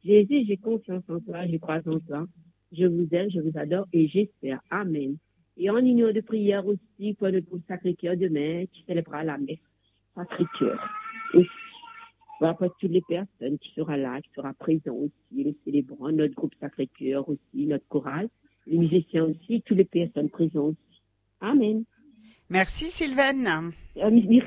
Jésus, j'ai confiance en toi, je crois en toi. Je vous aime, je vous adore et j'espère. Amen. Et en union de prière aussi pour le groupe Sacré-Cœur demain qui célébrera la messe Sacré-Cœur. Aussi. Voilà pour toutes les personnes qui seront là, qui seront présentes aussi, les célébrants, notre groupe Sacré-Cœur aussi, notre chorale, les musiciens aussi, toutes les personnes présentes aussi. Amen. Merci Sylvaine.